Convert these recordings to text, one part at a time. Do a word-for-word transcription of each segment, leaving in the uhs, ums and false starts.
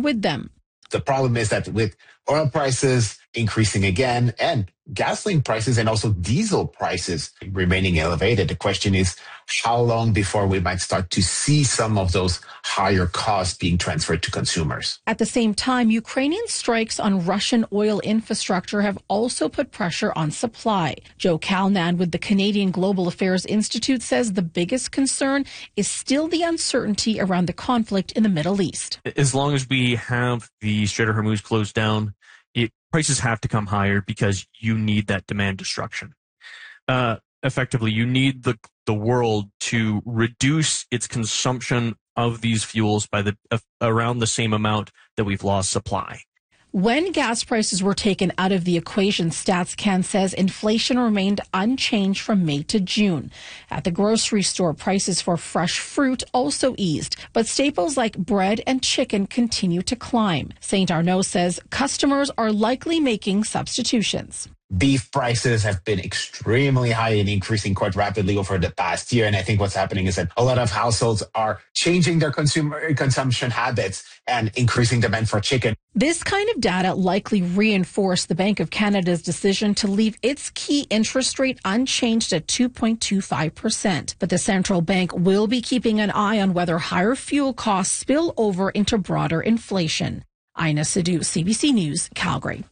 with them. The problem is that with oil prices increasing again and gasoline prices and also diesel prices remaining elevated, the question is how long before we might start to see some of those higher costs being transferred to consumers. At the same time, Ukrainian strikes on Russian oil infrastructure have also put pressure on supply. Joe Calnan with the Canadian Global Affairs Institute says the biggest concern is still the uncertainty around the conflict in the Middle East. As long as we have the Strait of Hormuz closed down, it, prices have to come higher because you need that demand destruction. Uh, effectively, you need the the world to reduce its consumption of these fuels by the uh, around the same amount that we've lost supply. When gas prices were taken out of the equation, StatsCan says inflation remained unchanged from May to June. At the grocery store, prices for fresh fruit also eased, but staples like bread and chicken continue to climb. Saint Arnaud says customers are likely making substitutions. Beef prices have been extremely high and increasing quite rapidly over the past year. And I think what's happening is that a lot of households are changing their consumer consumption habits and increasing demand for chicken. This kind of data likely reinforced the Bank of Canada's decision to leave its key interest rate unchanged at two point two five percent. But the central bank will be keeping an eye on whether higher fuel costs spill over into broader inflation. Ina Sidhu, C B C News, Calgary.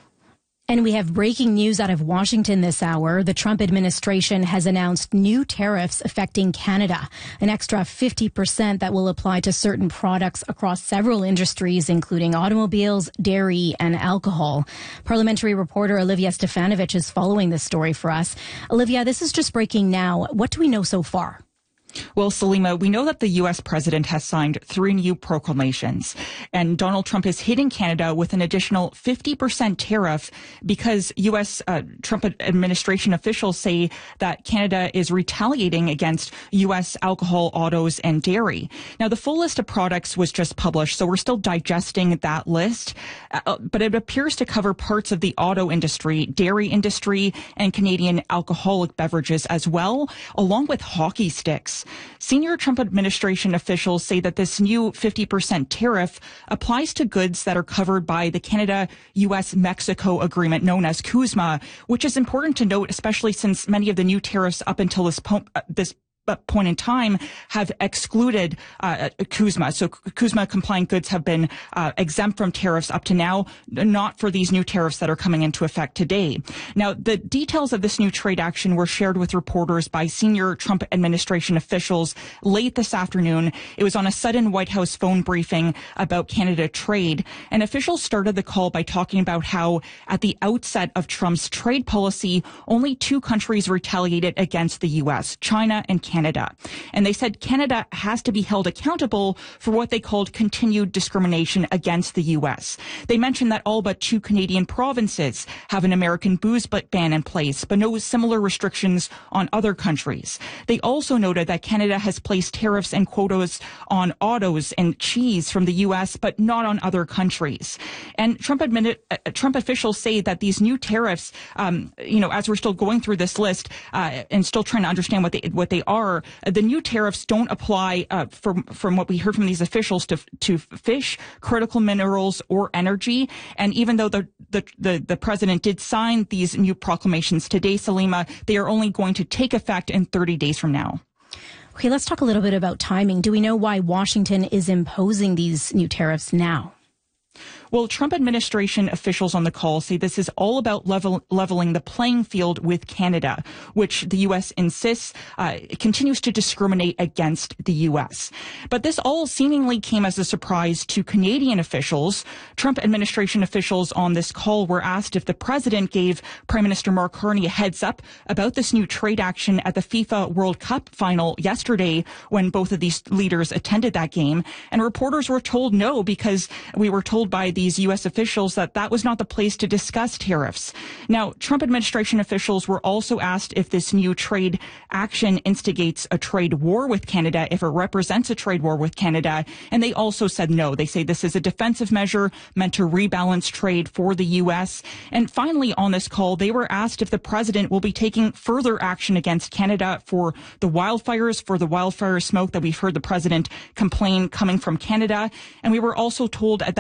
And we have breaking news out of Washington this hour. The Trump administration has announced new tariffs affecting Canada, an extra fifty percent that will apply to certain products across several industries, including automobiles, dairy, and alcohol. Parliamentary reporter Olivia Stefanovich is following this story for us. Olivia, this is just breaking now. What do we know so far? Well, Salima, we know that the U S president has signed three new proclamations, and Donald Trump is hitting Canada with an additional fifty percent tariff because U S Uh, Trump administration officials say that Canada is retaliating against U S alcohol, autos, and dairy. Now, the full list of products was just published, so we're still digesting that list, uh, but it appears to cover parts of the auto industry, dairy industry, and Canadian alcoholic beverages as well, along with hockey sticks. Senior Trump administration officials say that this new fifty percent tariff applies to goods that are covered by the Canada-U S Mexico agreement known as CUSMA, which is important to note, especially since many of the new tariffs up until this, po- uh, this point in time have excluded uh, CUSMA. So CUSMA compliant goods have been uh, exempt from tariffs up to now, not for these new tariffs that are coming into effect today. Now, the details of this new trade action were shared with reporters by senior Trump administration officials late this afternoon. It was on a sudden White House phone briefing about Canada trade. And officials started the call by talking about how at the outset of Trump's trade policy, only two countries retaliated against the U S, China and Canada. Canada. And they said Canada has to be held accountable for what they called continued discrimination against the U S. They mentioned that all but two Canadian provinces have an American booze ban in place, but no similar restrictions on other countries. They also noted that Canada has placed tariffs and quotas on autos and cheese from the U S, but not on other countries. And Trump, admitted, uh, Trump officials say that these new tariffs, um, you know, as we're still going through this list uh, and still trying to understand what they what they are, the new tariffs don't apply, uh, from from what we heard from these officials, to to fish, critical minerals, or energy. And even though the the the, the president did sign these new proclamations today, Salima, they are only going to take effect in thirty days from now. Okay, let's talk a little bit about timing. Do we know why Washington is imposing these new tariffs now? Well, Trump administration officials on the call say this is all about level, leveling the playing field with Canada, which the U S insists uh, continues to discriminate against the U S. But this all seemingly came as a surprise to Canadian officials. Trump administration officials on this call were asked if the president gave Prime Minister Mark Carney a heads up about this new trade action at the FIFA World Cup final yesterday when both of these leaders attended that game. And reporters were told no, because we were told by these U S officials that that was not the place to discuss tariffs. Now, Trump administration officials were also asked if this new trade action instigates a trade war with Canada, if it represents a trade war with Canada, and they also said no. They say this is a defensive measure meant to rebalance trade for the U S. And finally, on this call, they were asked if the president will be taking further action against Canada for the wildfires, for the wildfire smoke that we've heard the president complain coming from Canada. And we were also told at